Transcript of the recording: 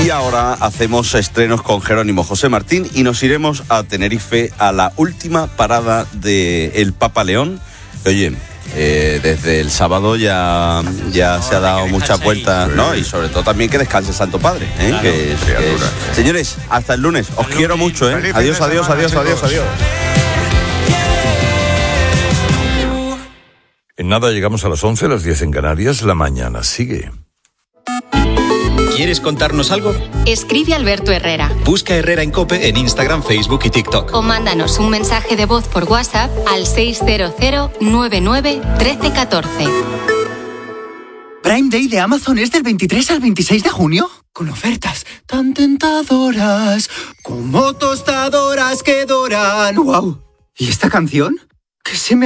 Y ahora hacemos estrenos con Jerónimo José Martín y nos iremos a Tenerife a la última parada del Papa León. Oye, desde el sábado ya se ha dado muchas vueltas, ¿no? Y sobre todo también que descanse el Santo Padre, ¿eh? Claro, Señores, hasta el lunes. Os quiero mucho, ¿eh? Adiós. En nada llegamos a las 11, las 10 en Canarias. La mañana sigue. ¿Quieres contarnos algo? Escribe Alberto Herrera. Busca Herrera en COPE en Instagram, Facebook y TikTok. O mándanos un mensaje de voz por WhatsApp al 600-99-1314. Prime Day de Amazon es del 23 al 26 de junio. Con ofertas tan tentadoras como tostadoras que doran. ¡Wow! ¿Y esta canción? ¿Qué se me